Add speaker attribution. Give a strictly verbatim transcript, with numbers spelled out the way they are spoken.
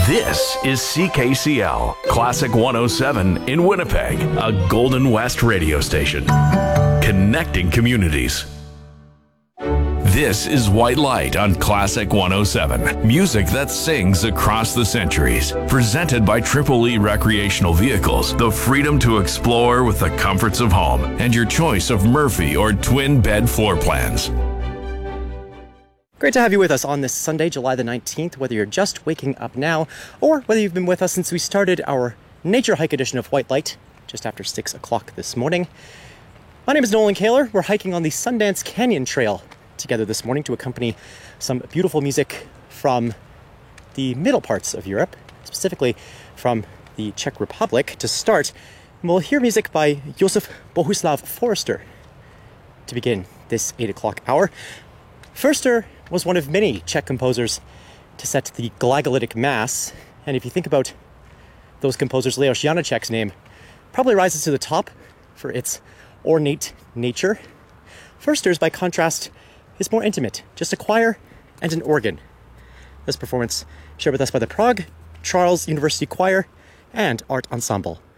Speaker 1: This is C K C L, Classic one oh seven in Winnipeg, a Golden West radio station. Connecting communities. This is White Light on Classic one oh seven. Music that sings across the centuries. Presented by Triple E Recreational Vehicles. The freedom to explore with the comforts of home. And your choice of Murphy or twin bed floor plans.
Speaker 2: Great to have you with us on this Sunday, July the nineteenth, whether you're just waking up now or whether you've been with us since we started our nature hike edition of White Light just after six o'clock this morning. My name is Nolan Kaler. We're hiking on the Sundance Canyon Trail together this morning to accompany some beautiful music from the middle parts of Europe, specifically from the Czech Republic. To start, we'll hear music by Josef Bohuslav Forster to begin this eight o'clock hour. Forster was one of many Czech composers to set the Glagolitic Mass, and if you think about those composers, Leos Janáček's name probably rises to the top for its ornate nature. Forster's, by contrast, is more intimate, just a choir and an organ. This performance shared with us by the Prague Charles University Choir and Art Ensemble.